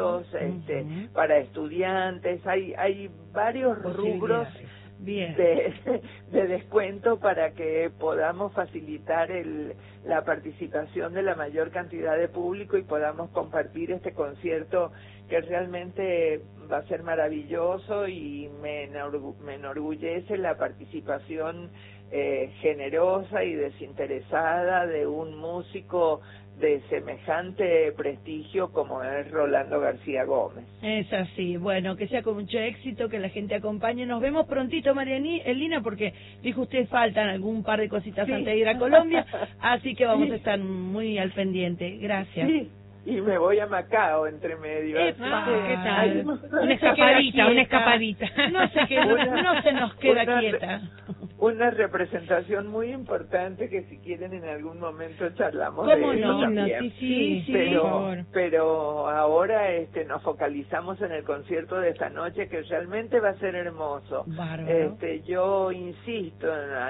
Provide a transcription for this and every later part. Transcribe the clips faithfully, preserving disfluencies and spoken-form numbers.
cursos, este, uh-huh. para estudiantes, hay, hay varios rubros Bien. De, de descuento para que podamos facilitar el, la participación de la mayor cantidad de público y podamos compartir este concierto que realmente va a ser maravilloso, y me, enorgu me enorgullece la participación eh, generosa y desinteresada de un músico de semejante prestigio como es Rolando García Gómez. Es así, bueno, que sea con mucho éxito, que la gente acompañe. Nos vemos prontito, María Elina, porque dijo usted faltan algún par de cositas sí. antes de ir a Colombia, así que vamos sí. a estar muy al pendiente. Gracias. Sí. Y me voy a Macao entre medio. Epa, ¿qué tal? No, una escapadita, una escapadita. No se, queda, una, no se nos queda una, quieta. Una representación muy importante que si quieren en algún momento charlamos ¿Cómo de no? eso también. Sí, sí, sí, pero, pero ahora este, nos focalizamos en el concierto de esta noche, que realmente va a ser hermoso. Bárbaro. Este, yo insisto,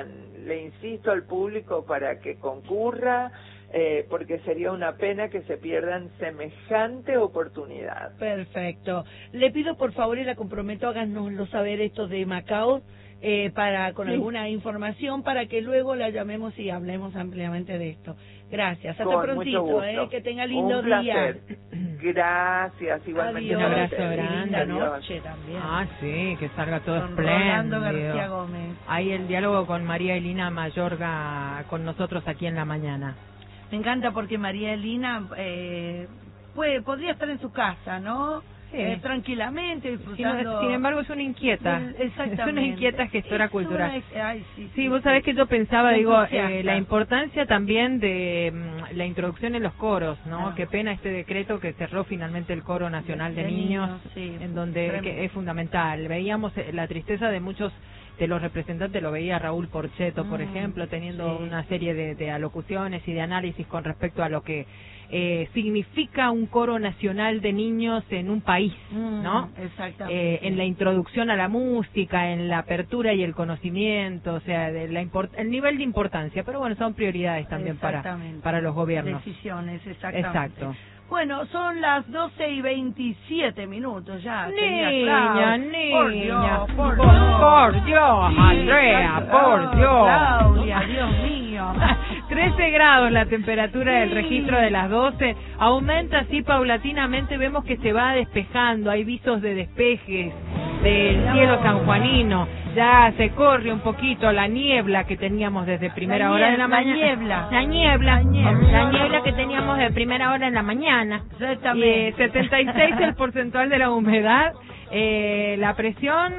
le insisto al público para que concurra, Eh, porque sería una pena que se pierdan semejante oportunidad. Perfecto. Le pido por favor y la comprometo, háganoslo saber esto de Macao, eh, para con sí. alguna información, para que luego la llamemos y hablemos ampliamente de esto. Gracias. Hasta con prontito, eh, que tenga lindo Un placer. día. Gracias, igualmente. Adiós. Un abrazo grande. Linda noche también. Ah, sí, que salga todo con espléndido. Rolando García Gómez. Ahí el diálogo con María Elina Mayorga con nosotros aquí en la mañana. Me encanta porque María Elina eh, puede, podría estar en su casa, ¿no? Sí. Eh, tranquilamente, disfrutando. Sin, sin embargo, es una inquieta. Del, exactamente. Es una inquieta gestora es cultural. Una, ay, sí, sí, sí, vos sí. sabés que yo pensaba, digo, eh, la importancia también de um, la introducción en los coros, ¿no? Ah. Qué pena este decreto que cerró finalmente el Coro Nacional de, de Niños, niños sí, en donde que es fundamental. Veíamos la tristeza de muchos de los representantes, lo veía Raúl Porcheto, por mm, ejemplo, teniendo sí. una serie de, de alocuciones y de análisis con respecto a lo que eh, significa un coro nacional de niños en un país, mm, ¿no? Exactamente. Eh, en la introducción a la música, en la apertura y el conocimiento, o sea, de la import el nivel de importancia, pero bueno, son prioridades también para, para los gobiernos. Decisiones, exactamente. Exacto. Bueno, son las doce y veintisiete minutos ya. Niña, niña. Por Dios, por, por, Dios. por Dios, sí, Andrea, por Dios. Claudia, Dios mío. trece grados la temperatura sí. del registro de las doce. Aumenta así paulatinamente, vemos que se va despejando. Hay visos de despejes del cielo sanjuanino. Ya se corre un poquito la niebla que teníamos desde primera la hora de la mañana. La niebla. La niebla. La niebla. La niebla que teníamos de primera hora en la mañana. Exactamente. Eh, setenta y seis el porcentual de la humedad. Eh, la presión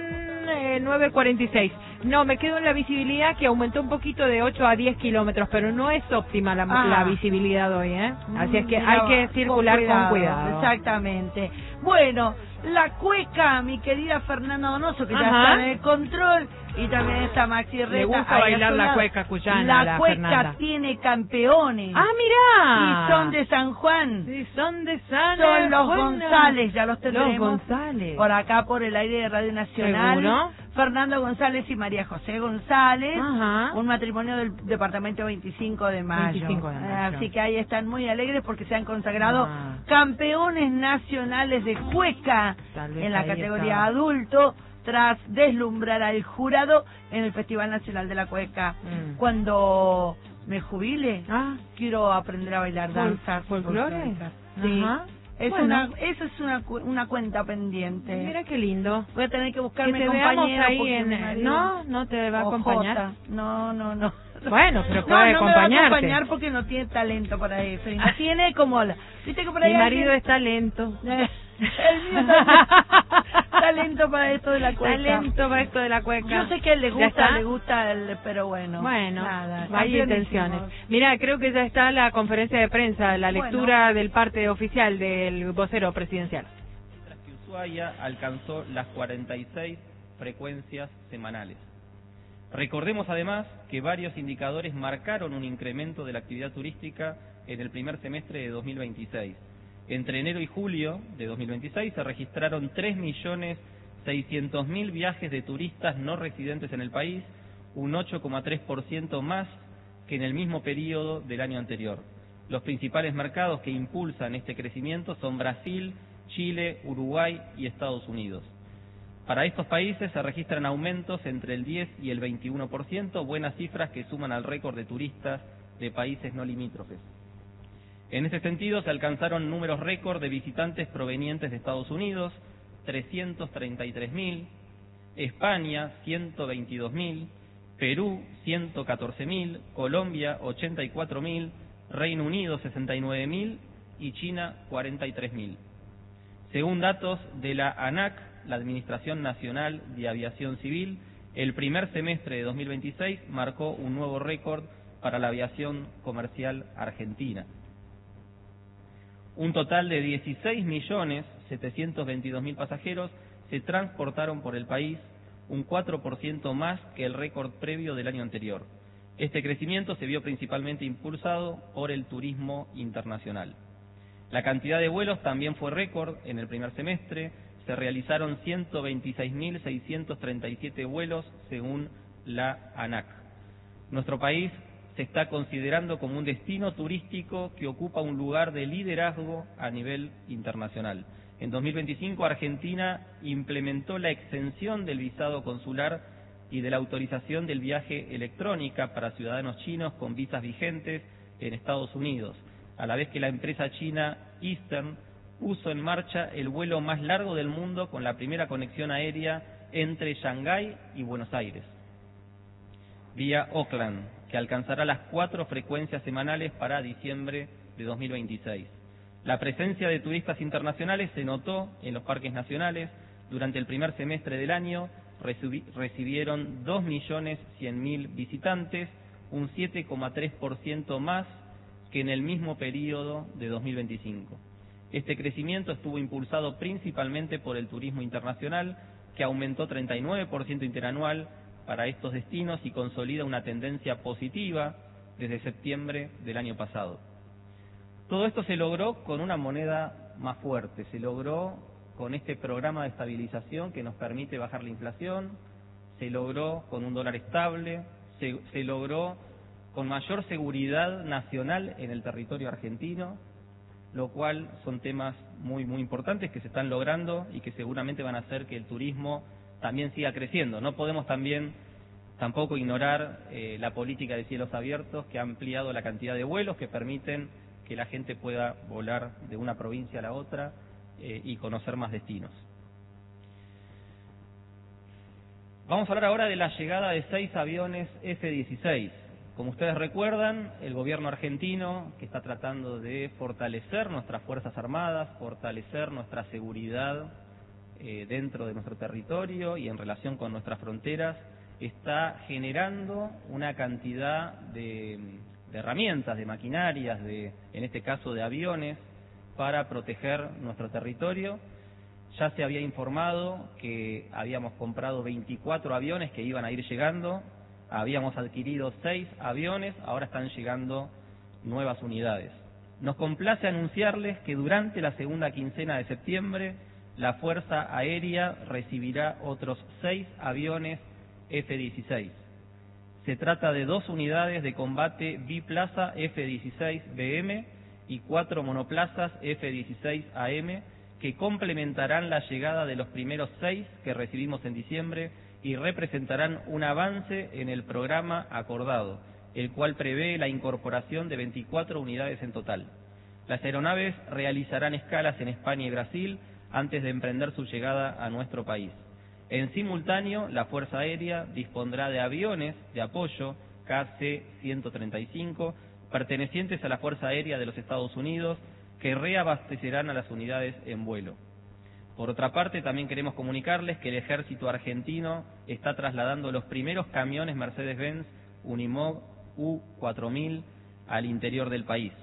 eh, nueve cuarenta y seis. No, me quedo en la visibilidad que aumentó un poquito de ocho a diez kilómetros, pero no es óptima la, ah. la visibilidad hoy, ¿eh? Así es que Mira, hay que circular con cuidado. con cuidado. Exactamente. Bueno, la cueca, mi querida Fernanda Donoso, que Ajá. ya está en el control, y también está Maxi Reta. Le gusta bailar la cueca cuyana, La, la cueca Fernanda. tiene campeones. ¡Ah, mirá! Y son de San Juan. Sí, son de San Son los Juan. González, ya los tendremos. Los González. Por acá, por el aire de Radio Nacional. ¿Seguro? Fernando González y María José González. Ajá. Un matrimonio del departamento veinticinco de mayo. veinticinco de mayo. Así que ahí están muy alegres porque se han consagrado ah. campeones nacionales de cueca en la categoría está. adulto, tras deslumbrar al jurado en el Festival Nacional de la Cueca. Mm. Cuando me jubile, ah. quiero aprender a bailar danza folclore. Sí. Ajá. Es bueno. una, eso es una una cuenta pendiente. Mira qué lindo. Voy a tener que buscarme que te compañero ahí en, no, no te va a acompañar. J. No, no, no. Bueno, pero puede no, no acompañarte. No, me va a acompañar porque no tiene talento para eso. Y no tiene como la... ¿Viste que por ahí Mi marido alguien... está lento. El mío también. Talento para esto de la cueca. Talento para esto de la cueca. Yo sé que le gusta, le gusta, el, pero bueno. Bueno, nada. hay intenciones. Mira, creo que ya está la conferencia de prensa, la lectura bueno. del parte oficial del vocero presidencial. Mientras que Ushuaia alcanzó las cuarenta y seis frecuencias semanales. Recordemos además que varios indicadores marcaron un incremento de la actividad turística en el primer semestre de dos mil veintiséis. Entre enero y julio de dos mil veintiséis se registraron tres millones seiscientos mil viajes de turistas no residentes en el país, un ocho coma tres por ciento más que en el mismo periodo del año anterior. Los principales mercados que impulsan este crecimiento son Brasil, Chile, Uruguay y Estados Unidos. Para estos países se registran aumentos entre el diez y el veintiuno por ciento, buenas cifras que suman al récord de turistas de países no limítrofes. En ese sentido, se alcanzaron números récord de visitantes provenientes de Estados Unidos, trescientos treinta y tres mil, España, ciento veintidós mil, Perú, ciento catorce mil, Colombia, ochenta y cuatro mil, Reino Unido, sesenta y nueve mil y China, cuarenta y tres mil. Según datos de la ANAC, la Administración Nacional de Aviación Civil, el primer semestre de dos mil veintiséis marcó un nuevo récord para la aviación comercial argentina. Un total de dieciséis millones setecientos veintidós mil pasajeros se transportaron por el país, un cuatro por ciento más que el récord previo del año anterior. Este crecimiento se vio principalmente impulsado por el turismo internacional. La cantidad de vuelos también fue récord en el primer semestre. Se realizaron ciento veintiséis mil seiscientos treinta y siete vuelos según la ANAC. Nuestro país se está considerando como un destino turístico que ocupa un lugar de liderazgo a nivel internacional. En dos mil veinticinco, Argentina implementó la exención del visado consular y de la autorización del viaje electrónica para ciudadanos chinos con visas vigentes en Estados Unidos, a la vez que la empresa china Eastern puso en marcha el vuelo más largo del mundo con la primera conexión aérea entre Shanghái y Buenos Aires, vía Auckland, que alcanzará las cuatro frecuencias semanales para diciembre de dos mil veintiséis. La presencia de turistas internacionales se notó en los parques nacionales. Durante el primer semestre del año recibieron dos millones cien mil visitantes, un siete coma tres por ciento más que en el mismo periodo de dos mil veinticinco. Este crecimiento estuvo impulsado principalmente por el turismo internacional, que aumentó treinta y nueve por ciento interanual para estos destinos y consolida una tendencia positiva desde septiembre del año pasado. Todo esto se logró con una moneda más fuerte, se logró con este programa de estabilización que nos permite bajar la inflación, se logró con un dólar estable, se, se logró con mayor seguridad nacional en el territorio argentino, lo cual son temas muy muy importantes que se están logrando y que seguramente van a hacer que el turismo también siga creciendo. No podemos también tampoco ignorar eh, la política de cielos abiertos, que ha ampliado la cantidad de vuelos que permiten que la gente pueda volar de una provincia a la otra eh, y conocer más destinos. Vamos a hablar ahora de la llegada de seis aviones F dieciséis. Como ustedes recuerdan, el gobierno argentino, que está tratando de fortalecer nuestras Fuerzas Armadas, fortalecer nuestra seguridad eh, dentro de nuestro territorio y en relación con nuestras fronteras, está generando una cantidad de, de herramientas, de maquinarias, de, en este caso de aviones, para proteger nuestro territorio. Ya se había informado que habíamos comprado veinticuatro aviones que iban a ir llegando. Habíamos adquirido seis aviones, ahora están llegando nuevas unidades. Nos complace anunciarles que durante la segunda quincena de septiembre la Fuerza Aérea recibirá otros seis aviones F dieciséis. Se trata de dos unidades de combate biplaza F dieciséis B M y cuatro monoplazas F dieciséis A M que complementarán la llegada de los primeros seis que recibimos en diciembre y representarán un avance en el programa acordado, el cual prevé la incorporación de veinticuatro unidades en total. Las aeronaves realizarán escalas en España y Brasil antes de emprender su llegada a nuestro país. En simultáneo, la Fuerza Aérea dispondrá de aviones de apoyo K C ciento treinta y cinco pertenecientes a la Fuerza Aérea de los Estados Unidos que reabastecerán a las unidades en vuelo. Por otra parte, también queremos comunicarles que el ejército argentino está trasladando los primeros camiones Mercedes-Benz Unimog U cuatro mil al interior del país.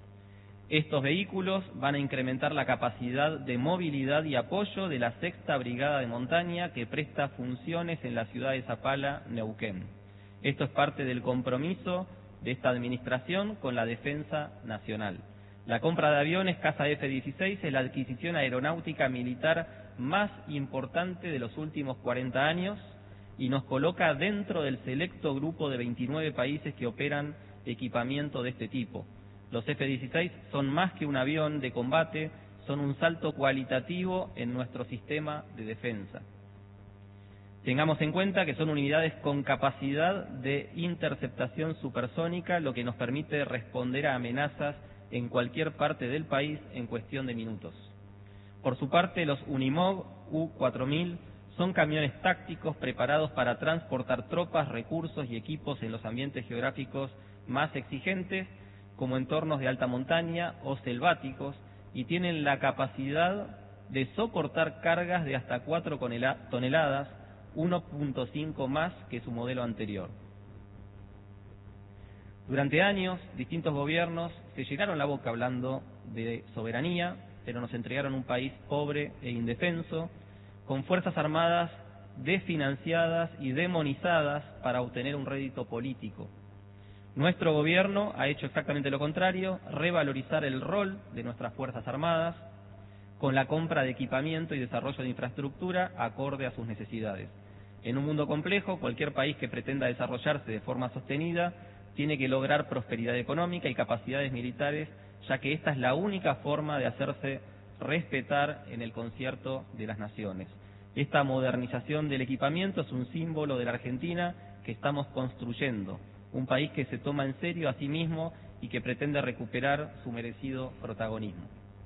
Estos vehículos van a incrementar la capacidad de movilidad y apoyo de la Sexta Brigada de Montaña que presta funciones en la ciudad de Zapala, Neuquén. Esto es parte del compromiso de esta administración con la defensa nacional. La compra de aviones Caza F dieciséis es la adquisición aeronáutica militar más importante de los últimos cuarenta años y nos coloca dentro del selecto grupo de veintinueve países que operan equipamiento de este tipo. Los F dieciséis son más que un avión de combate, son un salto cualitativo en nuestro sistema de defensa. Tengamos en cuenta que son unidades con capacidad de interceptación supersónica, lo que nos permite responder a amenazas en cualquier parte del país en cuestión de minutos. Por su parte, los Unimog U cuatro mil son camiones tácticos preparados para transportar tropas, recursos y equipos en los ambientes geográficos más exigentes, como entornos de alta montaña o selváticos, y tienen la capacidad de soportar cargas de hasta cuatro toneladas, uno punto cinco más que su modelo anterior. Durante años, distintos gobiernos se llenaron la boca hablando de soberanía, pero nos entregaron un país pobre e indefenso, con fuerzas armadas desfinanciadas y demonizadas para obtener un rédito político. Nuestro gobierno ha hecho exactamente lo contrario, revalorizar el rol de nuestras fuerzas armadas con la compra de equipamiento y desarrollo de infraestructura acorde a sus necesidades. En un mundo complejo, cualquier país que pretenda desarrollarse de forma sostenida tiene que lograr prosperidad económica y capacidades militares, ya que esta es la única forma de hacerse respetar en el concierto de las naciones. Esta modernización del equipamiento es un símbolo de la Argentina que estamos construyendo, un país que se toma en serio a sí mismo y que pretende recuperar su merecido protagonismo.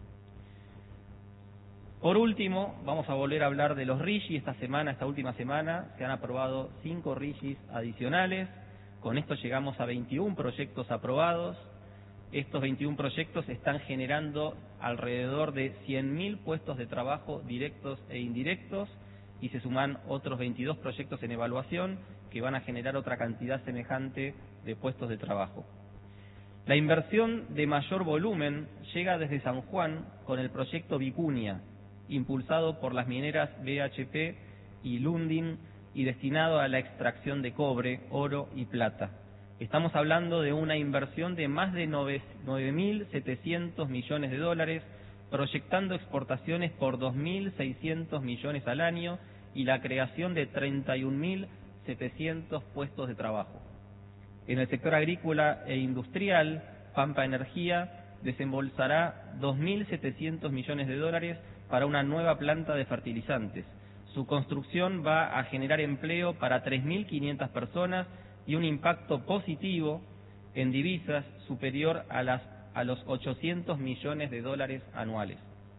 Por último, vamos a volver a hablar de los R I G I. Esta semana, esta última semana, se han aprobado cinco R I G Is adicionales. Con esto llegamos a veintiún proyectos aprobados. Estos veintiún proyectos están generando alrededor de cien mil puestos de trabajo directos e indirectos, y se suman otros veintidós proyectos en evaluación que van a generar otra cantidad semejante de puestos de trabajo. La inversión de mayor volumen llega desde San Juan con el proyecto Vicuña, impulsado por las mineras B H P y Lundin y destinado a la extracción de cobre, oro y plata. Estamos hablando de una inversión de más de nueve mil setecientos millones de dólares, proyectando exportaciones por dos mil seiscientos millones al año y la creación de treinta y un mil setecientos puestos de trabajo. En el sector agrícola e industrial, Pampa Energía desembolsará dos mil setecientos millones de dólares para una nueva planta de fertilizantes. Su construcción va a generar empleo para tres mil quinientas personas y un impacto positivo en divisas superior a, las, a los ochocientos millones de dólares anuales.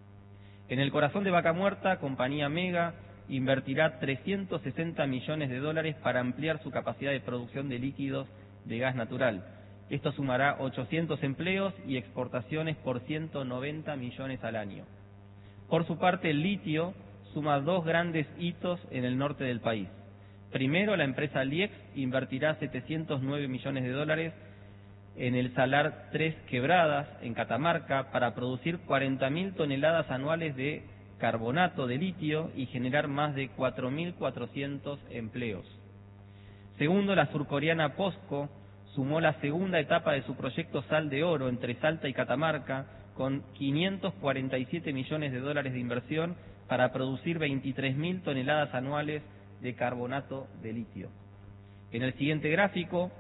En el corazón de Vaca Muerta, Compañía Mega invertirá trescientos sesenta millones de dólares para ampliar su capacidad de producción de líquidos de gas natural. Esto sumará ochocientos empleos y exportaciones por ciento noventa millones al año. Por su parte, el litio suma dos grandes hitos en el norte del país. Primero, la empresa Liex invertirá setecientos nueve millones de dólares en el Salar Tres Quebradas, en Catamarca, para producir cuarenta mil toneladas anuales de carbonato de litio y generar más de cuatro mil cuatrocientos empleos. Segundo, la surcoreana POSCO sumó la segunda etapa de su proyecto Sal de Oro entre Salta y Catamarca, con quinientos cuarenta y siete millones de dólares de inversión para producir veintitrés mil toneladas anuales de carbonato de litio. En el siguiente gráfico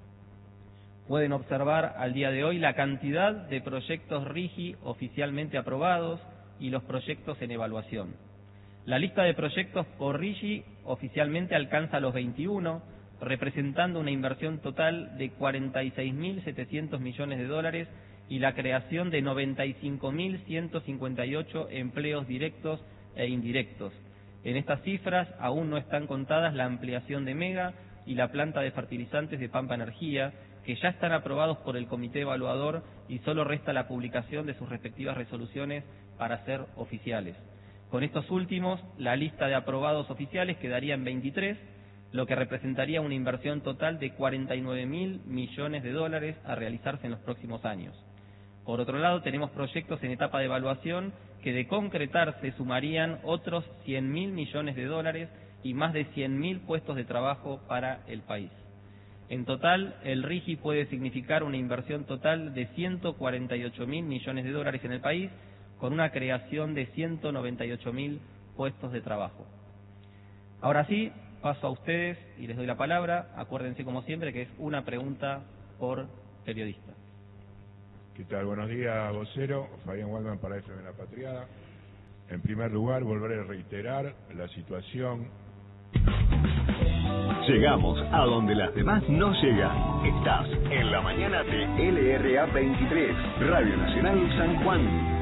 pueden observar al día de hoy la cantidad de proyectos R I G I oficialmente aprobados y los proyectos en evaluación. La lista de proyectos por R I G I oficialmente alcanza los veintiuno, representando una inversión total de cuarenta y seis mil setecientos millones de dólares y la creación de noventa y cinco mil ciento cincuenta y ocho empleos directos e indirectos. En estas cifras aún no están contadas la ampliación de Mega y la planta de fertilizantes de Pampa Energía, que ya están aprobados por el comité evaluador y solo resta la publicación de sus respectivas resoluciones para ser oficiales. Con estos últimos, la lista de aprobados oficiales quedaría en veintitrés, lo que representaría una inversión total de cuarenta y nueve mil millones de dólares a realizarse en los próximos años. Por otro lado, tenemos proyectos en etapa de evaluación que, de concretarse, sumarían otros cien mil millones de dólares y más de cien mil puestos de trabajo para el país. En total, el R I G I puede significar una inversión total de ciento cuarenta y ocho mil millones de dólares en el país, con una creación de ciento noventa y ocho mil puestos de trabajo. Ahora sí, paso a ustedes y les doy la palabra. Acuérdense, como siempre, que es una pregunta por periodista. ¿Qué tal? Buenos días, vocero. Fabián Waldman para F M La Patriada. En primer lugar, volveré a reiterar la situación. Llegamos a donde las demás no llegan. Estás en la mañana de L R A veintitrés, Radio Nacional San Juan.